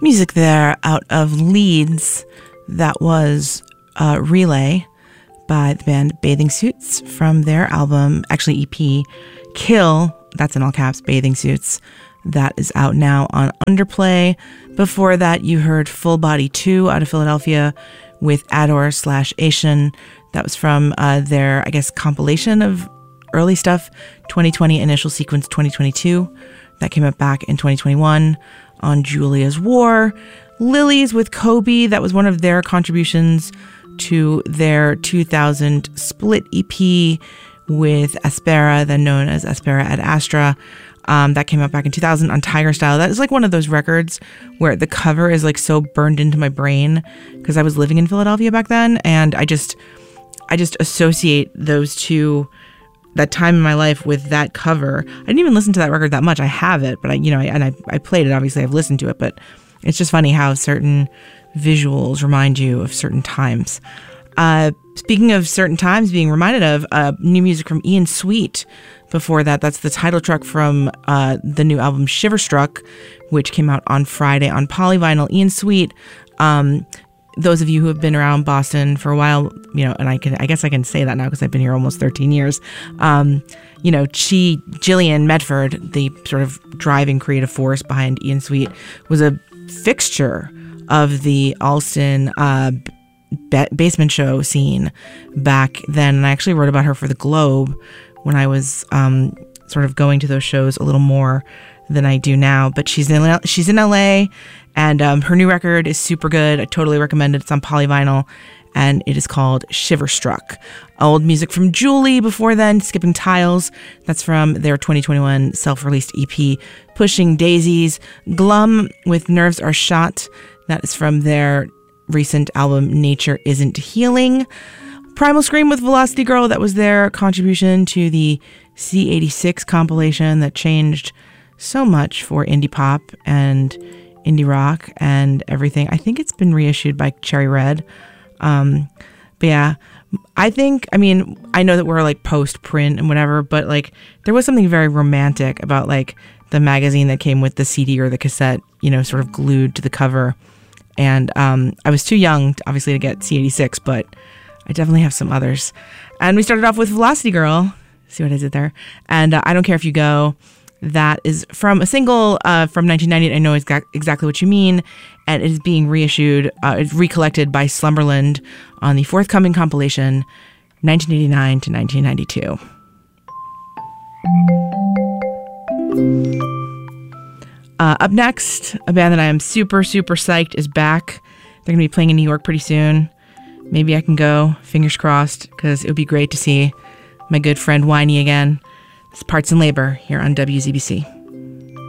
Music there out of Leeds. That was Relay by the band Bathing Suits from their album, actually EP, Kill, that's in all caps, Bathing Suits. That is out now on Underplay. Before that, you heard Full Body 2 out of Philadelphia with Adore/Asian. That was from their, I guess, compilation of early stuff, 2020 Initial Sequence 2022. That came out back in 2021 on Julia's War. Lilies with Kobe, that was one of their contributions to their 2000 split EP with Aspera, then known as Aspera ad Astra. That came out back in 2000 on Tiger Style. That is like one of those records where the cover is like so burned into my brain because I was living in Philadelphia back then, and I just associate those two, that time in my life, with that cover. I didn't even listen to that record that much. I have it, but I played it. Obviously, I've listened to it, but it's just funny how certain visuals remind you of certain times. Speaking of certain times being reminded of, new music from Ian Sweet. Before that, that's the title track from the new album Shiverstruck, which came out on Friday on Polyvinyl. Ian Sweet, those of you who have been around Boston for a while, and I guess I can say that now because I've been here almost 13 years. Gillian Medford, the sort of driving creative force behind Ian Sweet, was a fixture of the Allston basement show scene back then, and I actually wrote about her for the Globe when I was sort of going to those shows a little more than I do now. But she's in LA, and her new record is super good. I totally recommend it. It's on Polyvinyl, and it is called Shiverstruck. Old music from Julie before then, Skipping Tiles. That's from their 2021 self-released EP, Pushing Daisies. Glum with Nerves Are Shot. That is from their recent album, Nature Isn't Healing. Primal Scream with Velocity Girl. That was their contribution to the C86 compilation that changed so much for indie pop and indie rock and everything. I think it's been reissued by Cherry Red. But yeah, I know that we're like post-print and whatever, but like there was something very romantic about like the magazine that came with the CD or the cassette, sort of glued to the cover. And I was too young, obviously, to get C86, but I definitely have some others. And we started off with Velocity Girl. See what I did there? And I Don't Care If You Go. That is from a single from 1990. I know exactly what you mean. And it is being reissued, recollected by Slumberland on the forthcoming compilation, 1989 to 1992. Up next, a band that I am super, super psyched is back. They're going to be playing in New York pretty soon. Maybe I can go, fingers crossed, because it would be great to see my good friend Whiny again. It's Parts and Labor here on WZBC.